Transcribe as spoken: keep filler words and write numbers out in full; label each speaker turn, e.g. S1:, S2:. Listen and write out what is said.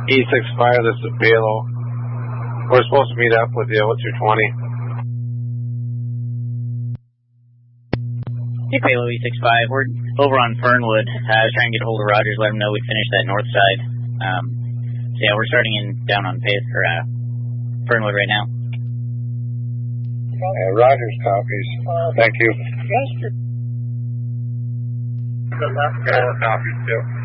S1: E six five, this is Palo. We're supposed to meet up with you. What's your twenty?
S2: Hey, Palo E six five. We're over on Fernwood. Uh, I was trying to get a hold of Rogers, let him know we finished that north side. Um, so yeah, we're starting in down on Pay or uh, Fernwood right now.
S1: Yeah, Rogers copies. Thank you.
S3: Yes, sir.
S1: Copies too.